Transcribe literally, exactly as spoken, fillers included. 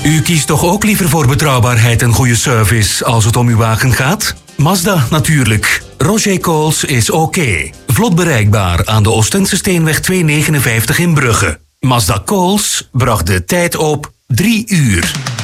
U kiest toch ook liever voor betrouwbaarheid en goede service als het om uw wagen gaat? Mazda natuurlijk. Roger Coles is oké. Vlot bereikbaar aan de Oostense Steenweg tweehonderdnegenenvijftig in Brugge. Mazda Coles bracht de tijd op drie uur.